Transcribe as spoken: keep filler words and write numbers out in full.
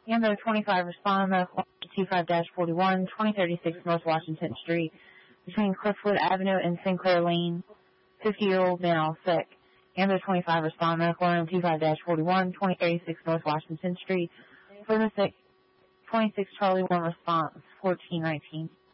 Ambulance twenty-five respond medical two five forty-one, twenty thirty-six North Washington Street, between Cliffwood Avenue and Sinclair Lane. fifty-year-old male, sick. Ambulance twenty-five respond medical room two five forty-one, twenty thirty-six North Washington Street. For the sick, twenty-six Charlie one response, fourteen nineteen.